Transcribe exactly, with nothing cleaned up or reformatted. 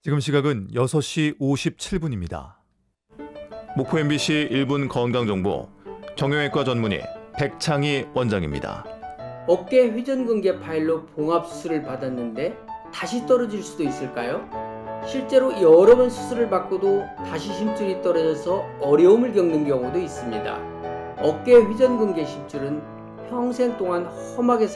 지금 시각은 여섯 시 오십칠 분입니다. 목포 엠비씨 일 분 건강정보 정형외과 전문의 백창희 원장입니다. 어깨 회전근개 파열로 봉합수술을 받았는데 다시 떨어질 수도 있을까요? 실제로 여러 번 수술을 받고도 다시 힘줄이 떨어져서 어려움을 겪는 경우도 있습니다. 어깨 회전근개 힘줄은 평생 동안 험하게